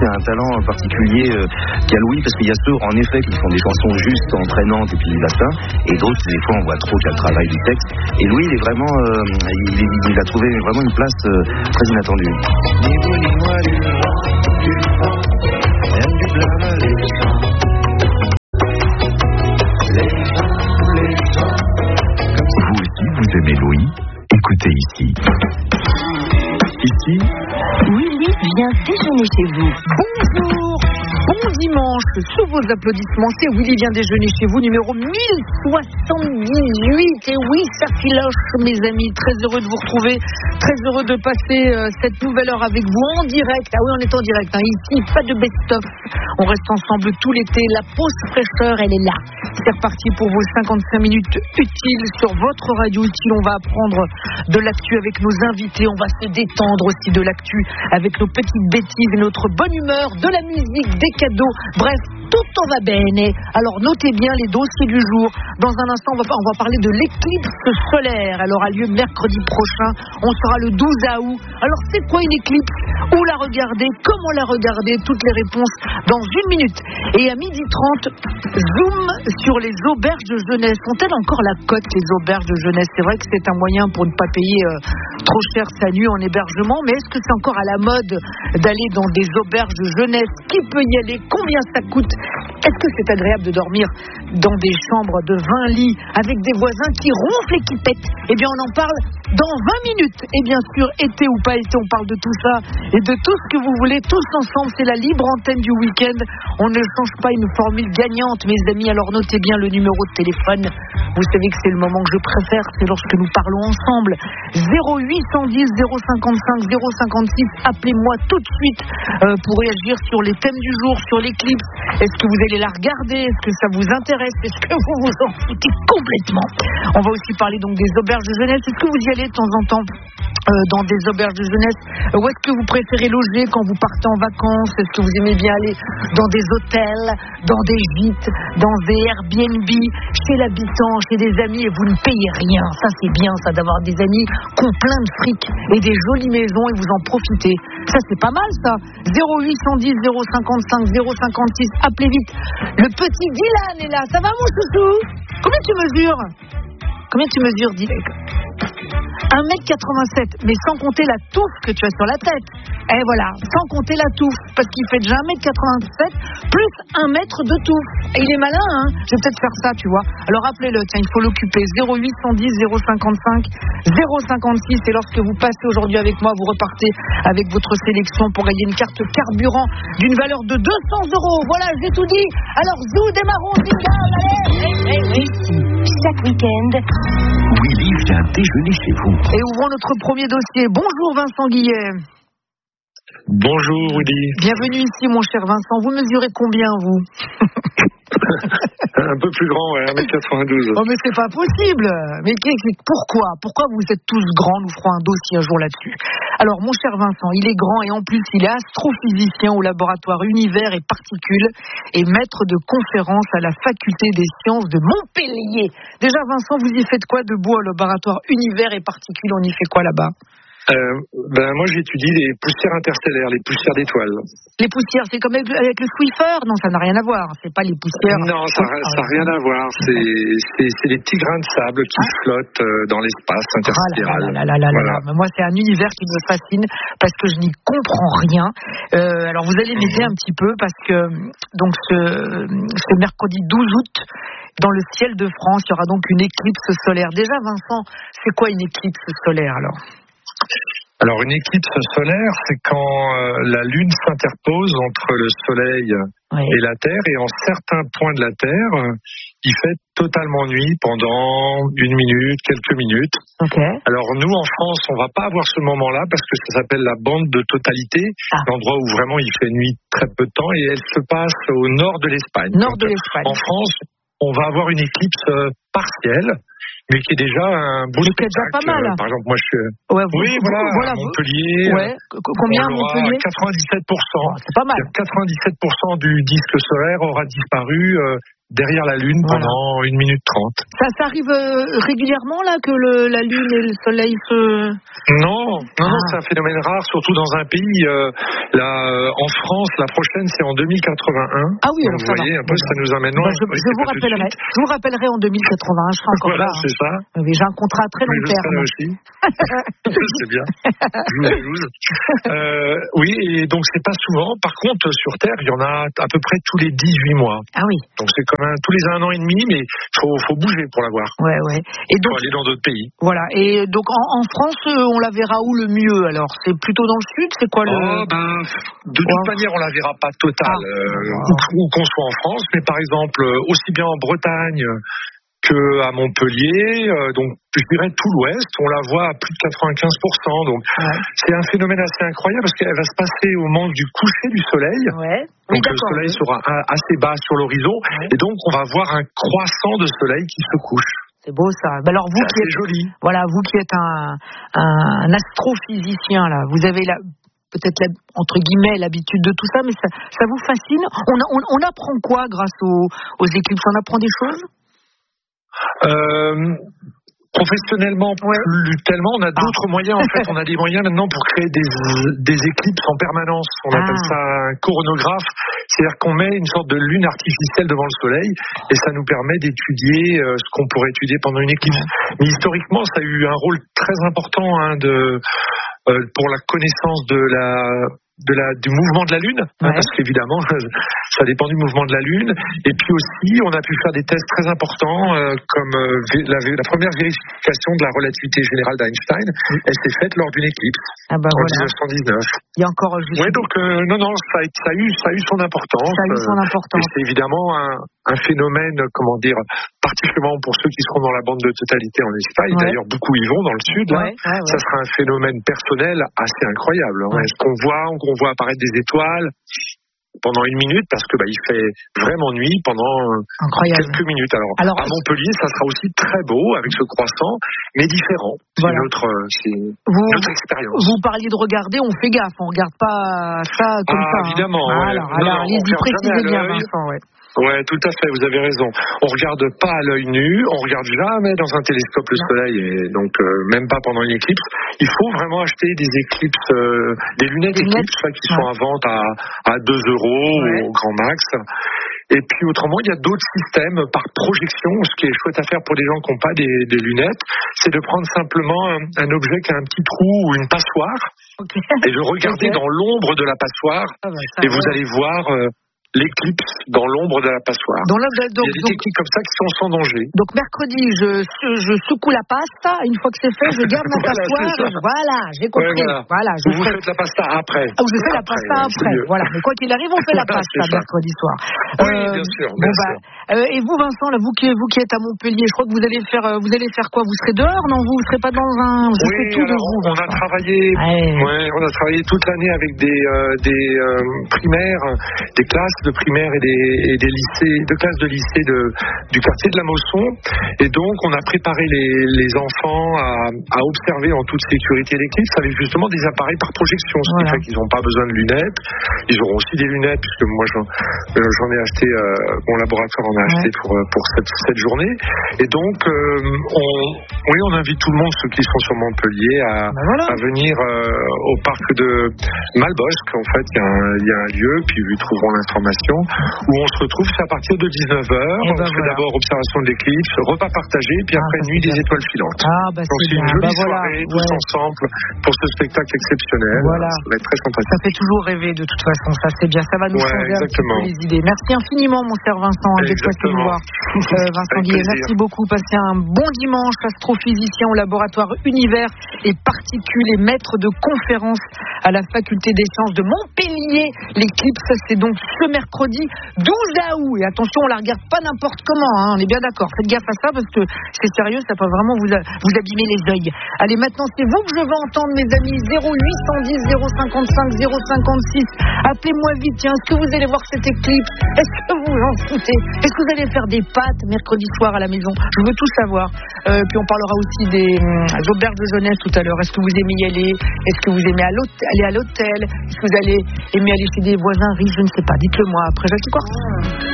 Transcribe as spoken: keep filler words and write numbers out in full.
c'est un talent particulier euh, qu'a Louis, parce qu'il y a ceux, en effet, qui font des chansons justes, entraînantes, et puis basta, et d'autres, des fois, on voit trop qu'il y a le travail du texte. Et Louis, il est vraiment, euh, il, il, il a trouvé vraiment une place euh, très inattendue. Vous aussi, vous aimez Louis? Écoutez ici. Ici, Willy vient déjeuner chez vous. Bonjour, bon dimanche, sous vos applaudissements, c'est Willy vient déjeuner chez vous, numéro mille soixante-dix-huit. Et oui, ça filoche, mes amis, très heureux de vous retrouver, très heureux de passer euh, cette nouvelle heure avec vous en direct. Ah oui, on est en direct, hein. Ici, pas de best-of, on reste ensemble tout l'été, la pause fraîcheur, elle est là. C'est reparti pour vos cinquante-cinq minutes utiles sur votre radio utile. On va apprendre de l'actu avec nos invités, on va se détendre aussi de l'actu avec nos petites bêtises et notre bonne humeur, de la musique, des cadeaux, bref, tout en va bene. Alors notez bien les dossiers du jour. Dans un instant, on va, on va parler de l'éclipse solaire. Elle aura lieu mercredi prochain. On sera le douze août. Alors c'est quoi une éclipse? Où la regarder? Comment la regarder? Toutes les réponses dans une minute. Et à midi trente, zoom sur les auberges de jeunesse. Ont-elles encore la cote, les auberges de jeunesse? C'est vrai que c'est un moyen pour ne pas payer euh, trop cher sa nuit en hébergement, mais est-ce que c'est encore à la mode d'aller dans des auberges de jeunesse? Qui peut y aller? Combien ça coûte? Est-ce que c'est agréable de dormir dans des chambres de vingt lits avec des voisins qui ronflent et qui pètent? Eh bien, on en parle dans vingt minutes. Et bien sûr, été ou pas été, on parle de tout ça et de tout ce que vous voulez, tous ensemble. C'est la libre antenne du week-end. On ne change pas une formule gagnante, mes amis. Alors notez bien le numéro de téléphone. Vous savez que c'est le moment que je préfère, c'est lorsque nous parlons ensemble. zéro huit cent dix zéro cinquante-cinq zéro cinquante-six. Appelez-moi tout de suite euh, pour réagir sur les thèmes du jour, sur l'éclipse. Est-ce que vous allez la regarder? Est-ce que ça vous intéresse? Est-ce que vous vous en foutez complètement? On va aussi parler donc des auberges de jeunesse. Est-ce que vous y allez de temps en temps euh, dans des auberges de jeunesse? Où est-ce que vous préférez loger quand vous partez en vacances? Est-ce que vous aimez bien aller dans des hôtels, dans des gîtes, dans des Airbnb, chez l'habitant, chez des amis, et vous ne payez rien? Ça, c'est bien, ça, d'avoir des amis qui ont plein de fric et des jolies maisons et vous en profitez. Ça, c'est pas mal, ça. zéro huit cent dix zéro cinquante-cinq zéro cinquante-six. Appelez vite. Le petit Dylan est là. Ça va, mon chouchou? Combien tu mesures? Combien tu mesures, Dylan? un mètre quatre-vingt-sept, mais sans compter la touffe que tu as sur la tête. Et voilà, sans compter la touffe, parce qu'il fait déjà un mètre quatre-vingt-sept plus un mètre de touffe. Et il est malin, hein? Je vais peut-être faire ça, tu vois. Alors appelez-le, tiens, il faut l'occuper. zéro huit cent dix zéro cinquante-cinq zéro cinquante-six. Et lorsque vous passez aujourd'hui avec moi, vous repartez avec votre sélection pour gagner une carte carburant d'une valeur de deux cents euros. Voilà, j'ai tout dit. Alors, zou, démarrons, jingle, allez! Chaque week-end, Willy vient déjeuner chez vous. Et ouvrons notre premier dossier. Bonjour Vincent Guillet. Bonjour Willy. Bienvenue ici mon cher Vincent. Vous mesurez combien vous? Un peu plus grand, ouais, un mètre quatre-vingt-douze. Oh mais c'est pas possible. Mais pourquoi Pourquoi vous êtes tous grands? Nous ferons un dossier un jour là-dessus. Alors mon cher Vincent, il est grand et en plus il est astrophysicien au laboratoire Univers et Particules et maître de conférence à la faculté des sciences de Montpellier. Déjà Vincent, vous y faites quoi de beau au laboratoire Univers et Particules? On y fait quoi là-bas? Euh, ben moi j'étudie les poussières interstellaires, les poussières d'étoiles. Les poussières, c'est comme avec le, avec le Swiffer? Non, ça n'a rien à voir. C'est pas les poussières. Non, ça n'a rien à voir. C'est, c'est, c'est les petits grains de sable qui ah. flottent dans l'espace intersidéral. Ah là là là là voilà. là là. Moi, c'est un univers qui me fascine parce que je n'y comprends rien. Euh, alors, vous allez m'aider un petit peu parce que donc ce, ce mercredi douze août, dans le ciel de France, il y aura donc une éclipse solaire. Déjà, Vincent, c'est quoi une éclipse solaire alors? Alors une éclipse solaire, c'est quand euh, la Lune s'interpose entre le Soleil oui. et la Terre, et en certains points de la Terre, euh, il fait totalement nuit pendant une minute, quelques minutes. Okay. Alors nous en France, on va pas avoir ce moment-là parce que ça s'appelle la bande de totalité, ah. l'endroit où vraiment il fait nuit très peu de temps, et elle se passe au nord de l'Espagne. Nord Donc, de l'Espagne. En France, on va avoir une éclipse euh, partielle, mais qui est déjà un beau spectacle. Déjà pas mal. Par exemple, moi je suis. Ouais, vous, oui, vous, voilà, voilà, à Montpellier. Ouais. Combien à Montpellier? quatre-vingt-dix-sept pour cent. Oh, c'est pas mal. quatre-vingt-dix-sept pour cent du disque solaire aura disparu euh, derrière la Lune voilà. pendant une minute trente. Ça, ça arrive euh, régulièrement là que le, la Lune et le Soleil se... Non, non, ah. non, c'est un phénomène rare, surtout dans un pays. Euh, là, euh, en France, la prochaine, c'est en deux mille quatre-vingt-un. Ah oui, alors vous ça voyez, va. un peu, ça nous amène loin. Bah, je, je vous rappellerai. Je vous rappellerai en deux mille quatre-vingt-un. Je serai encore voilà, là. c'est ça. Oui, j'ai un contrat à très long oui, terme. Je aussi. C'est bien. euh, oui, et donc c'est pas souvent. Par contre, sur Terre, il y en a à peu près tous les dix-huit mois. Ah oui. Donc c'est comme un, tous les un an et demi, mais faut faut bouger pour l'avoir. Ouais, ouais. Et donc, faut aller dans d'autres pays. Voilà. Et donc en, en France, on la verra où le mieux alors? C'est plutôt dans le sud? C'est quoi le... Oh, ben, de toute ouais. manière, on la verra pas totale, ah. euh, où, où qu'on soit en France, mais par exemple, aussi bien en Bretagne qu'à Montpellier, euh, donc je dirais tout l'Ouest, on la voit à plus de quatre-vingt-quinze pour cent. Donc ouais. c'est un phénomène assez incroyable parce qu'elle va se passer au moment du coucher du soleil. Ouais. Donc oui, le soleil oui. sera assez bas sur l'horizon ouais. et donc on va voir un croissant de soleil qui se couche. C'est beau ça. Ben alors vous qui êtes joli. Voilà, vous qui êtes un, un, un astrophysicien là, vous avez la peut-être la, entre guillemets l'habitude de tout ça, mais ça, ça vous fascine. On, on, on apprend quoi grâce aux, aux éclipses? On apprend des choses? Euh, professionnellement, ouais. plus tellement. On a d'autres ah. moyens. En fait, on a des moyens maintenant pour créer des, des éclipses en permanence. On ah. appelle ça un coronographe. C'est-à-dire qu'on met une sorte de lune artificielle devant le soleil et ça nous permet d'étudier euh, ce qu'on pourrait étudier pendant une éclipse. Ouais. Mais historiquement, ça a eu un rôle très important hein, de, euh, pour la connaissance de la... De la, du mouvement de la Lune, ouais. hein, parce qu'évidemment, ça dépend du mouvement de la Lune. Et puis aussi, on a pu faire des tests très importants, euh, comme euh, la, la première vérification de la relativité générale d'Einstein, oui. elle s'est faite lors d'une éclipse ah bah en voilà. dix-neuf cent dix-neuf. Il y a encore juste... Oui, donc euh, non, non, ça a, ça a eu, ça a eu son importance. Ça a eu son importance. Euh, et c'est évidemment un, un phénomène, comment dire, particulièrement pour ceux qui seront dans la bande de totalité en Espagne. Ouais. D'ailleurs, beaucoup y vont dans le sud. Ouais, hein. ouais, ouais. Ça sera un phénomène personnel assez incroyable. Hein. Ouais. Est-ce qu'on voit, on voit apparaître des étoiles pendant une minute parce que bah, il fait vraiment nuit pendant Incroyable. quelques minutes. Alors, Alors à Montpellier, ça sera aussi très beau avec ce croissant, mais différent. C'est voilà. une autre, c'est vous, une autre expérience. Vous parliez de regarder, on fait gaffe, on regarde pas ça comme ah, ça. Évidemment. Hein. Ouais. Alors, non, alors allez-y, précisez bien, Vincent. Ouais. Ouais, tout à fait, vous avez raison. On regarde pas à l'œil nu, on regarde jamais dans un télescope le non. soleil, et donc euh, même pas pendant une éclipse. Il faut vraiment acheter des éclipses, euh, des lunettes des éclipses lunettes. qui ouais. sont à vente à, à deux euros ouais. au grand max. Et puis autrement, il y a d'autres systèmes par projection. Ce qui est chouette à faire pour les gens qui n'ont pas des, des lunettes, c'est de prendre simplement un, un objet qui a un petit trou ou une passoire okay. et de regarder okay. dans l'ombre de la passoire ah bah, et vous va. allez voir... Euh, l'éclipse dans l'ombre de la passoire. Dans la, donc, il y a des techniques comme ça qui sont sans danger. Donc mercredi, je, je secoue la pasta. Une fois que c'est fait, je garde ma voilà, passoire. Voilà, j'ai compris. Ouais, voilà. voilà je vous fais... faites la pasta après. Ah, je fais la pasta après. après. Voilà. Mais quoi qu'il arrive, on fait la pasta mercredi soir. Oui, euh, bien sûr. Bien bon, sûr. Bah, euh, et vous, Vincent, là, vous qui, vous qui êtes à Montpellier, je crois que vous allez faire, vous allez faire quoi? Vous serez dehors? Non, vous ne serez pas dans un. Je oui, sais tout alors, de vous. On a travaillé. Ouais. Ouais, on a travaillé toute l'année avec des, euh, des euh, primaires, des classes de primaire et des et des lycées, de classes de lycée de, du quartier de la Mosson. Et donc, on a préparé les, les enfants à, à observer en toute sécurité l'éclipse avec justement des appareils par projection, ce voilà. qui fait qu'ils n'ont pas besoin de lunettes. Ils auront aussi des lunettes, puisque moi, j'en, j'en ai acheté, euh, mon laboratoire en a acheté ouais. pour, pour cette, cette journée. Et donc, euh, on, oui, on invite tout le monde, ceux qui sont sur Montpellier, à, ben voilà. à venir euh, au parc de Malbosc. En fait, il y, y a un lieu, puis ils trouveront l'information, où on se retrouve, c'est à partir de dix-neuf heures. On ben fait voilà. d'abord observation de l'éclipse, repas partagé, puis ah, après nuit des étoiles filantes. Ah, bah donc c'est, c'est une jolie bah soirée, voilà. tous ouais. ensemble, pour ce spectacle exceptionnel. Voilà. Ça va être très sympathique. Ça fait toujours rêver de toute façon, ça c'est bien. Ça va nous ouais, changer exactement. un petit peu les idées. Merci infiniment, mon cher Vincent, d'être passé nous voir. Euh, Vincent Guillet, merci beaucoup. Passez un bon dimanche, astrophysicien au laboratoire Univers et particules et maître de conférence à la faculté des sciences de Montpellier. L'éclipse, c'est donc ce mercredi douze août. Et attention, on la regarde pas n'importe comment, hein, on est bien d'accord. Faites gaffe à ça parce que c'est sérieux, ça peut vraiment vous, vous abîmer les yeux. Allez, maintenant, c'est vous que je veux entendre, mes amis. zéro huit cent dix zéro cinquante-cinq zéro cinquante-six. Appelez-moi vite, tiens. Est-ce que vous allez voir cette éclipse? Est-ce que vous en foutez? Est-ce que vous allez faire des pâtes mercredi soir à la maison? Je veux tout savoir. Euh, puis on parlera aussi des euh, auberges de jeunesse tout à l'heure. Est-ce que vous aimez y aller? Est-ce que vous aimez à l'hôtel, aller à l'hôtel? Est-ce que vous allez aimer aller chez des voisins riches? Je ne sais pas. Dites-le moi après Jackie Quartz.